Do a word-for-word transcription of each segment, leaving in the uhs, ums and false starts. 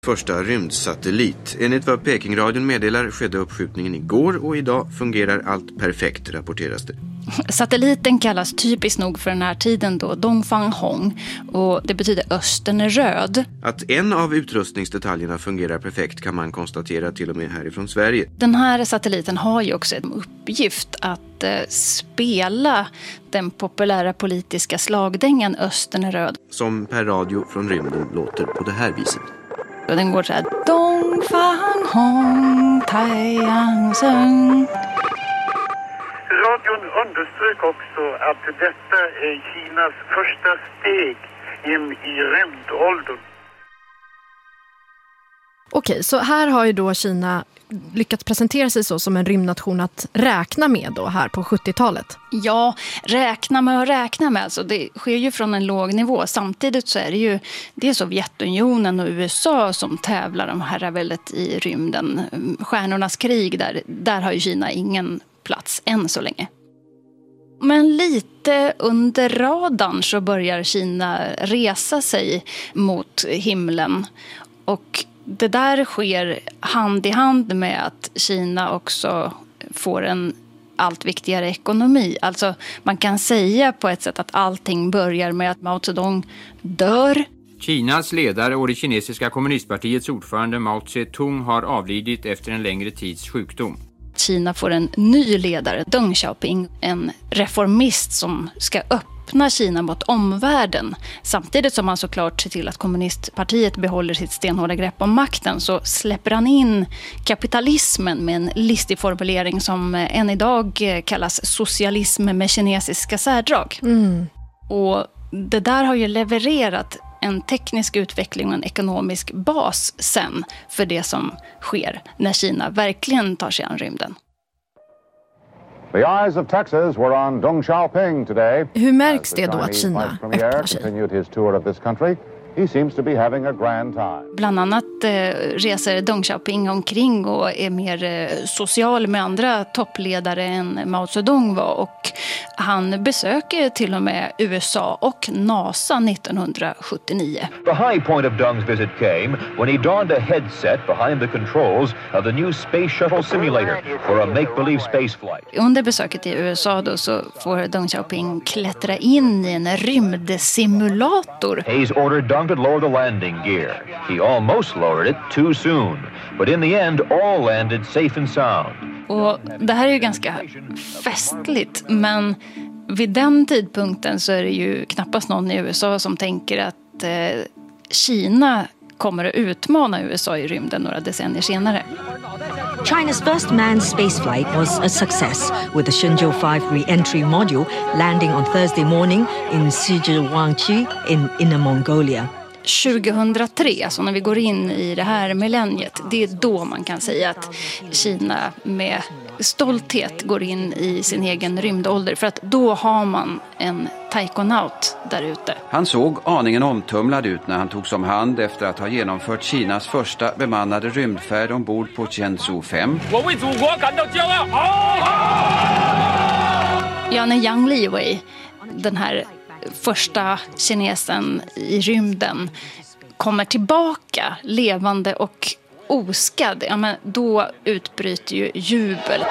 Första rymdsatellit. Enligt vad Pekingradion meddelar skedde uppskjutningen igår och idag fungerar allt perfekt, rapporteras det. Satelliten kallas typiskt nog för den här tiden då Dongfang Hong, och det betyder östern är röd. Att en av utrustningsdetaljerna fungerar perfekt kan man konstatera till och med härifrån Sverige. Den här satelliten har ju också en uppgift att eh, spela den populära politiska slagdängan östern är röd. Som per radio från rymden låter på det här viset. Och den går så här: Dongfang Hong Taiyang Seng. Radion underströk också att detta är Kinas första steg in i rymdåldern. Okej, så här har ju då Kina lyckats presentera sig så som en rymdnation att räkna med då här på sjuttiotalet. Ja, räkna med och räkna med. Alltså det sker ju från en låg nivå. Samtidigt så är det ju det är Sovjetunionen och U S A som tävlar om herraväldet i rymden. Stjärnornas krig, där, där har ju Kina ingen plats än så länge. Men lite under radarn så börjar Kina resa sig mot himlen. Och det där sker hand i hand med att Kina också får en allt viktigare ekonomi. Alltså man kan säga på ett sätt att allting börjar med att Mao Zedong dör. Kinas ledare och det kinesiska kommunistpartiets ordförande Mao Zedong har avlidit efter en längre tids sjukdom. Kina får en ny ledare, Deng Xiaoping, en reformist som ska öppna Kina mot omvärlden. Samtidigt som han såklart ser till att kommunistpartiet behåller sitt stenhårda grepp om makten, så släpper han in kapitalismen med en listig formulering som än idag kallas socialism med kinesiska särdrag. Mm. Och det där har ju levererat en teknisk utveckling och en ekonomisk bas sen för det som sker när Kina verkligen tar sig an rymden. The eyes of Texas were on Deng Xiaoping today. Hur märks det då att Kina öppnar sig? He seems to be having a grand time. Bland annat eh, reser Deng Xiaoping omkring och är mer eh, social med andra toppledare än Mao Zedong var, och han besöker till och med U S A och NASA nittonhundrasjuttionio. The high point of Deng's visit came when he donned a headset behind the controls of the new space shuttle simulator for a make-believe space flight. Under besöket i U S A då så får Deng Xiaoping klättra in i en rymdsimulator. Hayes ordered Deng to lower the landing gear. He almost lowered it too soon, but in the end all landed safe and sound. Och det här är ju ganska festligt, men vid den tidpunkten så är det ju knappast någon i U S A som tänker att eh, Kina kommer att utmana U S A i rymden några decennier senare. China's first manned spaceflight was a success, with the Shenzhou five re-entry module landing on Thursday morning in Shijiwangqi in Inner Mongolia. tjugohundratre, alltså när vi går in i det här millenniet, det är då man kan säga att Kina med stolthet går in i sin egen rymdålder, för att då har man en taikonaut där ute. Han såg aningen omtumlad ut när han tog som hand efter att ha genomfört Kinas första bemannade rymdfärd ombord på Shenzhou fem. Ja, när Yang Liwei, den här första kinesen i rymden, kommer tillbaka levande och oskadd, ja, men då utbryter ju jubel.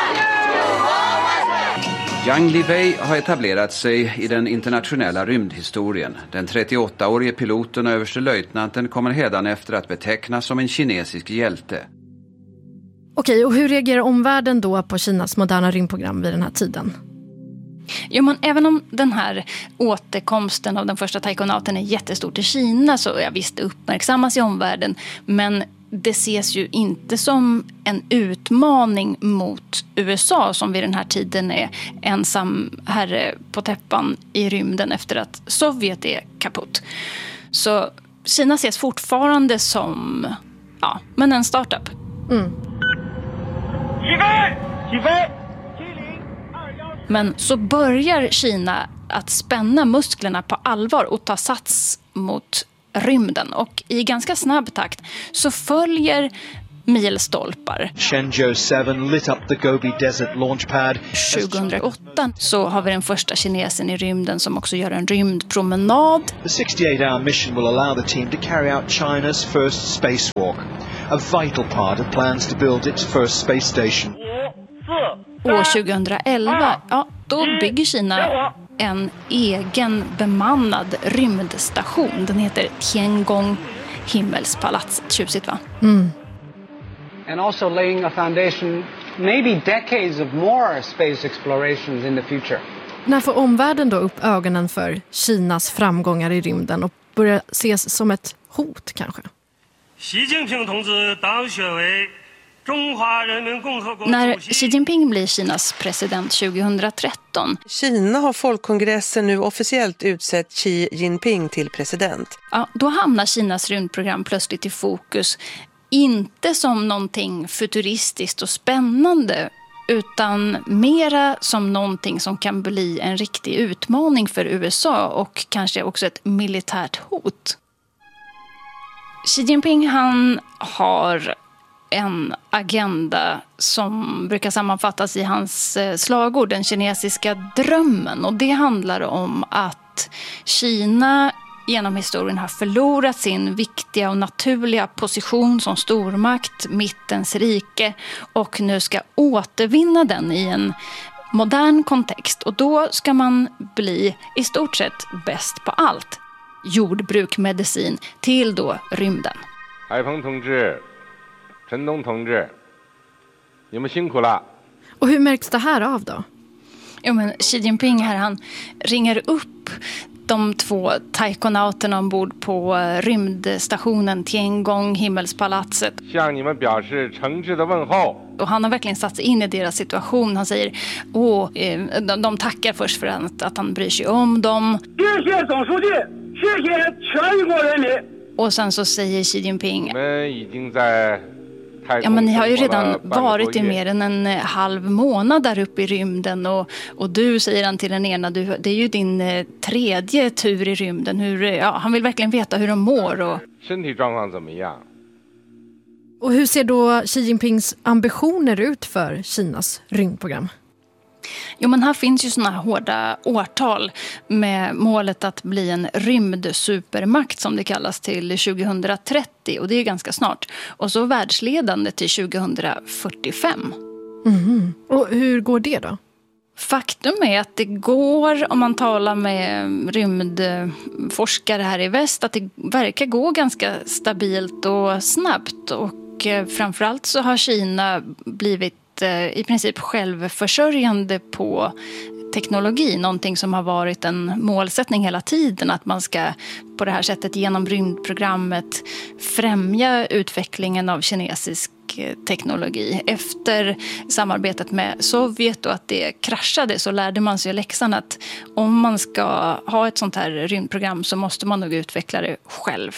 Yang Liwei har etablerat sig i den internationella rymdhistorien. Den trettioåttaårige piloten och överstelöjtnanten kommer hädanefter att betecknas som en kinesisk hjälte. Okej, och hur reagerar omvärlden då på Kinas moderna rymdprogram vid den här tiden? Jo, men även om den här återkomsten av den första taikonauten är jättestort i Kina, så jag visst uppmärksammas i omvärlden, men det ses ju inte som en utmaning mot U S A, som vid den här tiden är ensam herre på täppan i rymden efter att Sovjet är kaputt. Så Kina ses fortfarande som, ja, men en startup. Mm. Men så börjar Kina att spänna musklerna på allvar och ta sats mot rymden. Och i ganska snabb takt så följer milstolpar. Shenzhou seven lit up the Gobi Desert launchpad. tjugohundraåtta så har vi den första kinesen i rymden som också gör en rymdpromenad. The sixty-eight hour mission will allow the team to carry out China's first spacewalk, a vital part of plans to build its first space station. År tjugohundraelva, ja, då bygger Kina en egen bemannad rymdstation. Den heter Tiangong Himmelspalatset. Tjusigt, va? Mm. And also laying a foundation, maybe decades of more space explorations in the future. När får omvärlden då upp ögonen för Kinas framgångar i rymden och börjar ses som ett hot kanske? När Xi Jinping blir Kinas president tjugohundratretton. Kina har folkkongressen nu officiellt utsett Xi Jinping till president. Ja, då hamnar Kinas rymdprogram plötsligt i fokus. Inte som någonting futuristiskt och spännande, utan mera som någonting som kan bli en riktig utmaning för U S A och kanske också ett militärt hot. Xi Jinping, han har en agenda som brukar sammanfattas i hans slagord, den kinesiska drömmen. Och det handlar om att Kina genom historien har förlorat sin viktiga och naturliga position som stormakt, mittens rike, och nu ska återvinna den i en modern kontext. Och då ska man bli i stort sett bäst på allt. Jordbruk, medicin, till då rymden. Och hur märks det här av då? Ja, men Xi Jinping här, han ringer upp de två taikonauterna ombord på rymdstationen Tiangong Himmelspalatset. Och han har verkligen satt sig in i deras situation. Han säger, åh, de, de tackar först för att, att han bryr sig om dem. Och sen så säger Xi Jinping, ja, men ni har ju redan varit i mer än en halv månad där uppe i rymden. Och, och du, säger han till den ena, du, det är ju din eh, tredje tur i rymden. Hur, ja, han vill verkligen veta hur de mår. Och... och hur ser då Xi Jinpings ambitioner ut för Kinas rymdprogram? Jo, men här finns ju såna här hårda årtal med målet att bli en rymdsupermakt som det kallas till tjugohundratrettio, och det är ganska snart. Och så världsledande till tjugohundrafyrtiofem. Mm. Och hur går det då? Faktum är att det går, om man talar med rymdforskare här i väst, att det verkar gå ganska stabilt och snabbt. Och framförallt så har Kina blivit i princip självförsörjande på teknologi, någonting som har varit en målsättning hela tiden, att man ska på det här sättet genom rymdprogrammet främja utvecklingen av kinesisk teknologi. Efter samarbetet med Sovjet och att det kraschade, så lärde man sig läxan att om man ska ha ett sånt här rymdprogram så måste man nog utveckla det själv.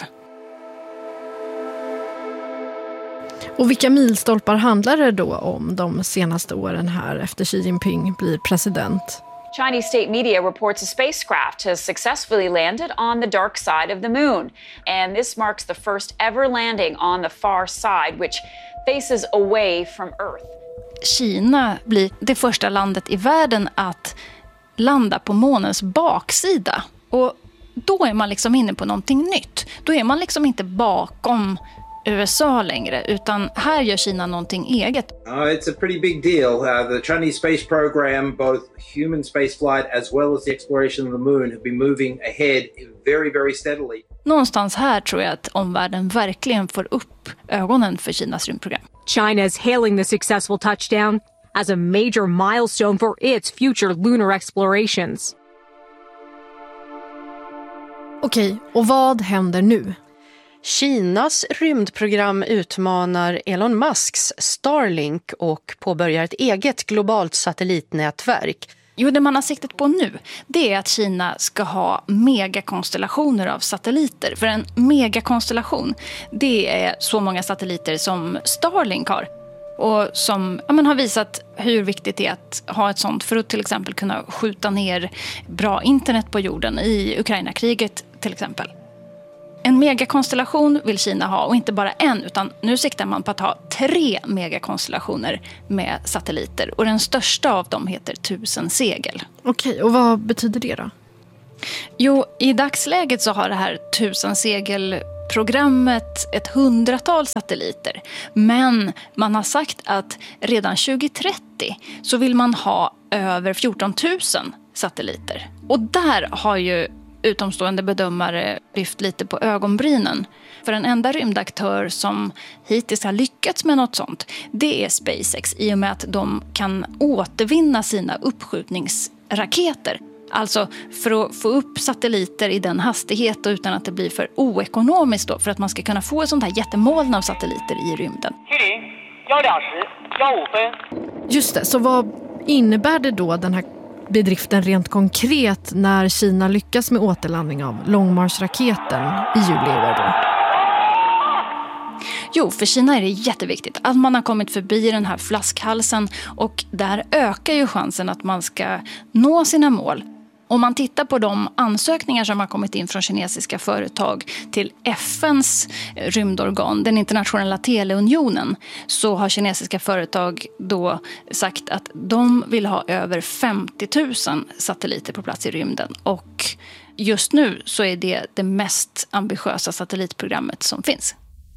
Och vilka milstolpar handlar det då om de senaste åren här efter Xi Jinping blir president? Chinese state media reports a spacecraft has successfully landed on the dark side of the moon. And this marks the first ever landing on the far side, which faces away from Earth. Kina blir det första landet i världen att landa på månens baksida. Och då är man liksom inne på någonting nytt. Då är man liksom inte bakom U S A längre, utan här gör Kina någonting eget. Uh, it's a pretty big deal. Uh, the Chinese space program, both human spaceflight as well as the exploration of the moon, have been moving ahead very, very steadily. Någonstans här tror jag att omvärlden verkligen får upp ögonen för Kinas rymdprogram. China is hailing the successful touchdown as a major milestone for its future lunar explorations. Okej, och vad händer nu? Kinas rymdprogram utmanar Elon Musks Starlink och påbörjar ett eget globalt satellitnätverk. Jo, det man har siktet på nu, det är att Kina ska ha megakonstellationer av satelliter. För en megakonstellation, det är så många satelliter som Starlink har. Och som ja, man har visat hur viktigt det är att ha ett sånt för att till exempel kunna skjuta ner bra internet på jorden i Ukraina-kriget till exempel. En megakonstellation vill Kina ha, och inte bara en, utan nu siktar man på att ha tre megakonstellationer med satelliter. Och den största av dem heter Tusen segel. Okej, och vad betyder det då? Jo, i dagsläget så har det här Tusen segel-programmet ett hundratal satelliter. Men man har sagt att redan tjugo trettio så vill man ha över fjorton tusen satelliter. Och där har ju utomstående bedömare lyft lite på ögonbrynen. För en enda rymdaktör som hittills har lyckats med något sånt, det är SpaceX, i och med att de kan återvinna sina uppskjutningsraketer. Alltså för att få upp satelliter i den hastighet och utan att det blir för oekonomiskt då, för att man ska kunna få ett sånt här jättemoln av satelliter i rymden. Just det, så vad innebär det då, den här bedriften rent konkret, när Kina lyckas med återlandning av Long March-raketen i juli i år då? Jo, för Kina är det jätteviktigt att man har kommit förbi den här flaskhalsen, och där ökar ju chansen att man ska nå sina mål. Om man tittar på de ansökningar som har kommit in från kinesiska företag till F N:s rymdorgan, den internationella teleunionen, så har kinesiska företag då sagt att de vill ha över femtio tusen satelliter på plats i rymden. Och just nu så är det det mest ambitiösa satellitprogrammet som finns.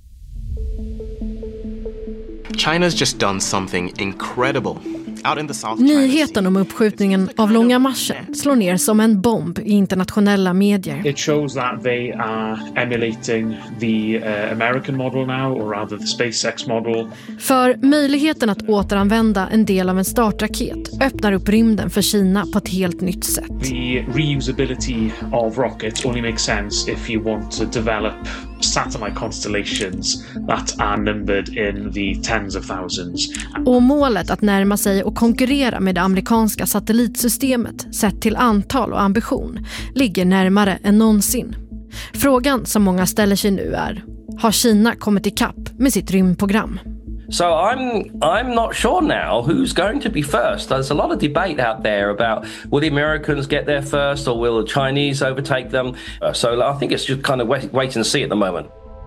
China's just done something incredible. Out in the South Nyheten om uppskjutningen av Långa marschen slår ner som en bomb i internationella medier. It shows that they are emulating the uh, American model now, or rather the SpaceX model. För möjligheten att återanvända en del av en startraket öppnar upp rymden för Kina på ett helt nytt sätt. The reusability of rockets only makes sense if you want to develop satellite constellations that are numbered in the tens of thousands. Och målet att närma sig och konkurrera med det amerikanska satellitsystemet sett till antal och ambition ligger närmare än någonsin. Frågan som många ställer sig nu är: har Kina kommit ikapp med sitt rymdprogram? So I'm I'm not sure now who's going to be first. There's a lot of debate out there about will the Americans get there first or will the Chinese overtake them. Uh, so I think it's just kind of wait, wait and see at the moment.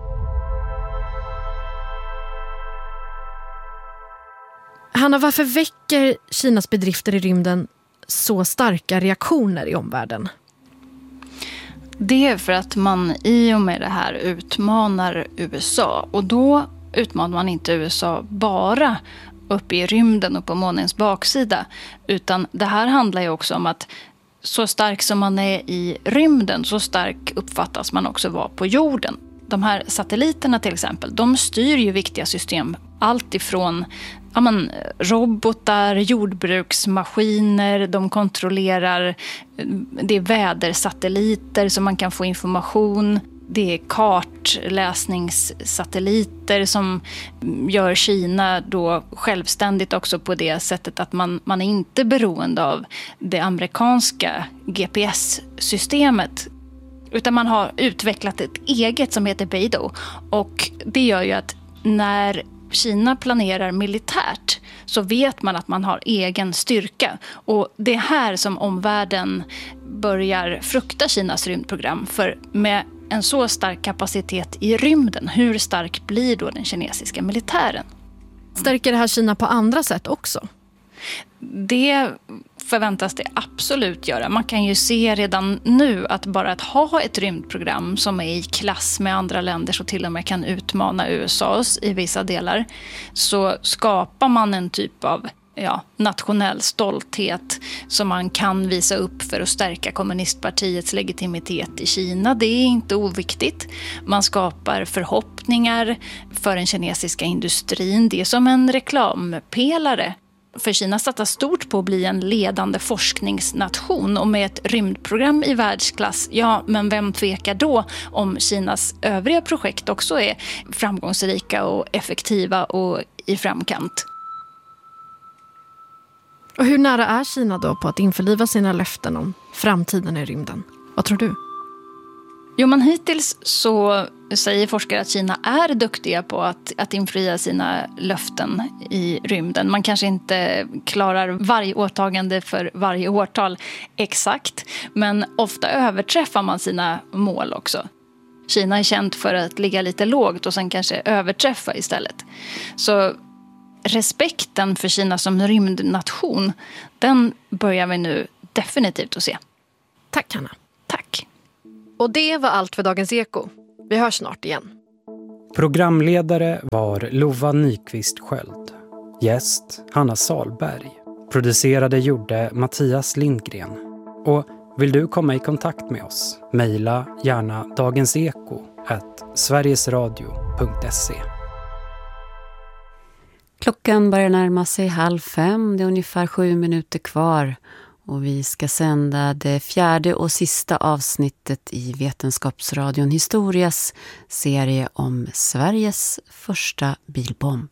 Hanna, varför väcker Kinas bedrifter i rymden så starka reaktioner i omvärlden? Det är för att man i och med det här utmanar U S A, och då utmanar man inte U S A bara uppe i rymden och på månens baksida, utan det här handlar ju också om att så stark som man är i rymden, så stark uppfattas man också vara på jorden. De här satelliterna till exempel, de styr ju viktiga system, allt ifrån ja, men, robotar, jordbruksmaskiner, de kontrollerar, det är vädersatelliter så man kan få information. Det är kartläsningssatelliter som gör Kina då självständigt också på det sättet att man, man är inte beroende av det amerikanska G P S-systemet. Utan man har utvecklat ett eget som heter Beidou. Och det gör ju att när Kina planerar militärt så vet man att man har egen styrka. Och det är här som omvärlden börjar frukta Kinas rymdprogram. För med en så stark kapacitet i rymden, hur stark blir då den kinesiska militären? Stärker det här Kina på andra sätt också? Det förväntas det absolut göra. Man kan ju se redan nu att bara att ha ett rymdprogram som är i klass med andra länder så till och med kan utmana U S A:s i vissa delar, så skapar man en typ av ja, nationell stolthet som man kan visa upp för att stärka kommunistpartiets legitimitet i Kina. Det är inte oviktigt. Man skapar förhoppningar för den kinesiska industrin. Det är som en reklampelare. För Kina satsar stort på att bli en ledande forskningsnation, och med ett rymdprogram i världsklass, ja men vem tvekar då om Kinas övriga projekt också är framgångsrika och effektiva och i framkant. Och hur nära är Kina då på att införliva sina löften om framtiden i rymden? Vad tror du? Jo, men hittills så säger forskare att Kina är duktiga på att, att infria sina löften i rymden. Man kanske inte klarar varje åtagande för varje årtal exakt, men ofta överträffar man sina mål också. Kina är känt för att ligga lite lågt och sen kanske överträffa istället. Så respekten för Kina som rymdnation, den börjar vi nu definitivt att se. Tack Hanna. Tack. Och det var allt för Dagens Eko. Vi hörs snart igen. Programledare var Lova Nyqvist Sköld. Gäst Hanna Salberg. Producerade gjorde Mattias Lindgren. Och vill du komma i kontakt med oss? Mejla gärna dagenseko at sverigesradio punkt se. Klockan börjar närma sig halv fem. Det är ungefär sju minuter kvar. Och vi ska sända det fjärde och sista avsnittet i Vetenskapsradion Historias serie om Sveriges första bilbomb.